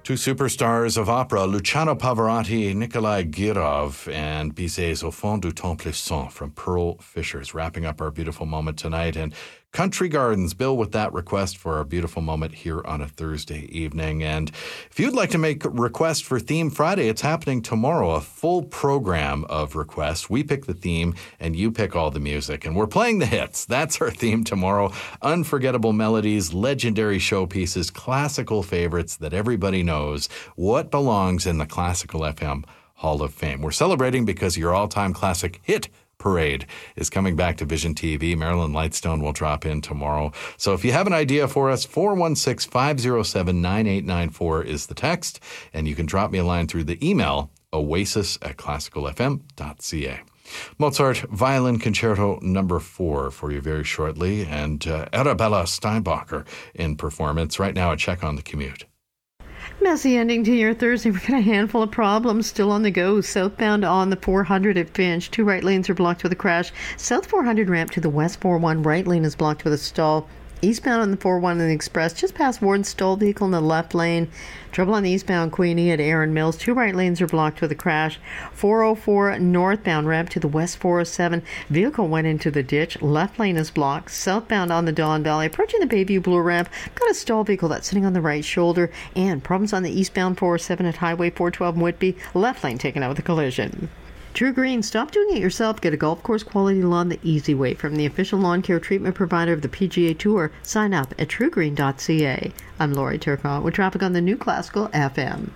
Two superstars of opera, Luciano Pavarotti, Nikolai Gurov, and Bizets Au fond du temps passant from Pearl Fishers, wrapping up our beautiful moment tonight. And Country Gardens, Bill, with that request for our beautiful moment here on a Thursday evening. And if you'd like to make a request for Theme Friday, it's happening tomorrow, a full program of requests. We pick the theme and you pick all the music. And we're playing the hits. That's our theme tomorrow. Unforgettable melodies, legendary showpieces, classical favorites that everybody knows. What belongs in the Classical FM Hall of Fame? We're celebrating because your all-time classic hit parade is coming back to Vision TV. Marilyn Lightstone will drop in tomorrow. So if you have an idea for us, 416-507-9894 is the text, and you can drop me a line through the email, oasis@classicalfm.ca. Mozart Violin Concerto No. 4 for you very shortly, and Arabella Steinbacher in performance. Right now, a check on the commute. Messy ending to your Thursday. We've got a handful of problems still on the go. Southbound on the 400 at Finch. 2 right lanes are blocked with a crash. South 400 ramp to the West 41 right lane is blocked with a stall. Eastbound on the 41 and the Express, just past Warden, stalled vehicle in the left lane. Trouble on the eastbound Queenie at Aaron Mills. 2 right lanes are blocked with a crash. 404 northbound ramp to the West 407. Vehicle went into the ditch. Left lane is blocked. Southbound on the Don Valley, approaching the Bayview Blue ramp. Got a stalled vehicle that's sitting on the right shoulder. And problems on the eastbound 407 at Highway 412 in Whitby. Left lane taken out with a collision. True Green, stop doing it yourself. Get a golf course quality lawn the easy way from the official lawn care treatment provider of the PGA Tour. Sign up at truegreen.ca. I'm Lori Turcotte with traffic on the New Classical FM.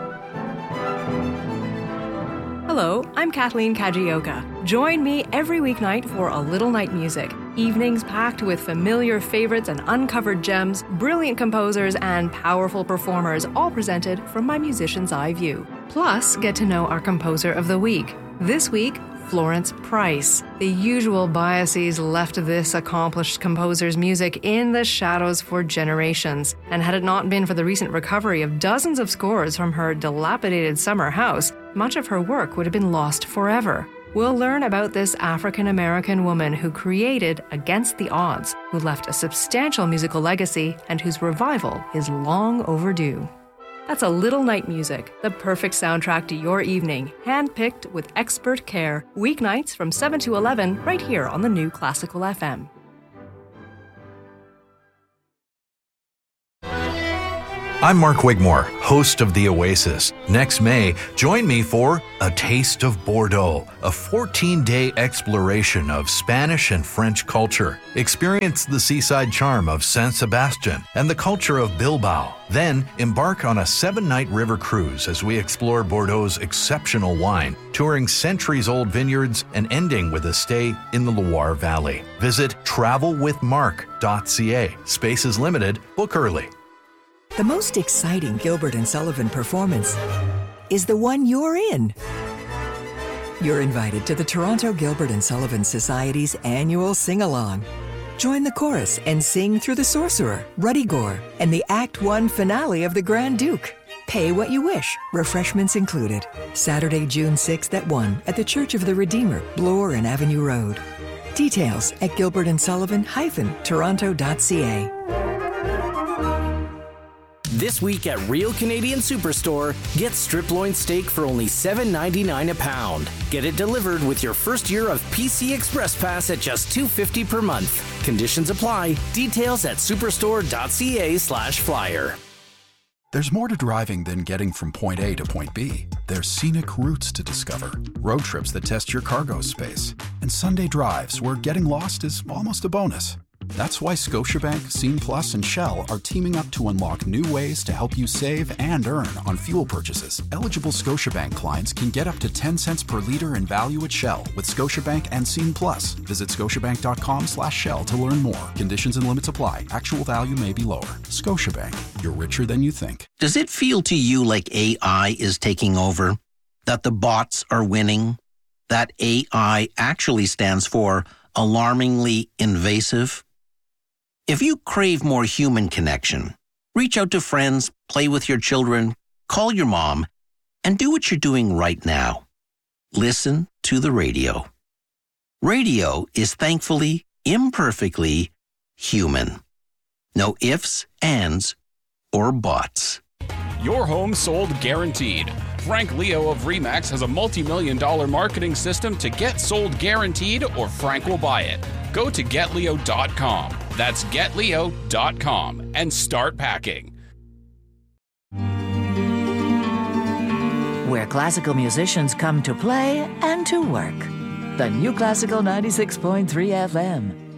Hello, I'm Kathleen Kajioka. Join me every weeknight for A Little Night Music. Evenings packed with familiar favorites and uncovered gems, brilliant composers, and powerful performers, all presented from my musician's eye view. Plus, get to know our composer of the week. This week, Florence Price. The usual biases left this accomplished composer's music in the shadows for generations. And had it not been for the recent recovery of dozens of scores from her dilapidated summer house, much of her work would have been lost forever. We'll learn about this African-American woman who created Against the Odds, who left a substantial musical legacy, and whose revival is long overdue. That's A Little Night Music, the perfect soundtrack to your evening, hand-picked with expert care, weeknights from 7 to 11, right here on the New Classical FM. I'm Mark Wigmore, host of The Oasis. Next May, join me for A Taste of Bordeaux, a 14-day exploration of Spanish and French culture. Experience the seaside charm of San Sebastian and the culture of Bilbao. Then, embark on a 7-night river cruise as we explore Bordeaux's exceptional wine, touring centuries-old vineyards and ending with a stay in the Loire Valley. Visit travelwithmark.ca. Space is limited. Book early. The most exciting Gilbert and Sullivan performance is the one you're in. You're invited to the Toronto Gilbert and Sullivan Society's annual sing-along. Join the chorus and sing through The Sorcerer, Ruddy Gore, and the Act 1 finale of The Grand Duke. Pay what you wish, refreshments included. Saturday, June 6th at 1 at the Church of the Redeemer, Bloor and Avenue Road. Details at gilbertandsullivan-toronto.ca. This week at Real Canadian Superstore, get strip loin steak for only $7.99 a pound. Get it delivered with your first year of PC Express Pass at just $2.50 per month. Conditions apply. Details at superstore.ca/flyer. There's more to driving than getting from point A to point B. There's scenic routes to discover, road trips that test your cargo space, and Sunday drives where getting lost is almost a bonus. That's why Scotiabank, Scene Plus, and Shell are teaming up to unlock new ways to help you save and earn on fuel purchases. Eligible Scotiabank clients can get up to 10 cents per liter in value at Shell with Scotiabank and Scene Plus. Visit scotiabank.com/Shell to learn more. Conditions and limits apply. Actual value may be lower. Scotiabank, you're richer than you think. Does it feel to you like AI is taking over? That the bots are winning? That AI actually stands for alarmingly invasive? If you crave more human connection, reach out to friends, play with your children, call your mom, and do what you're doing right now. Listen to the radio. Radio is thankfully, imperfectly human. No ifs, ands, or buts. Your home sold guaranteed. Frank Leo of RE/MAX has a multi-million-dollar marketing system to get sold guaranteed, or Frank will buy it. Go to GetLeo.com. That's GetLeo.com and start packing. Where classical musicians come to play and to work. The New Classical 96.3 FM.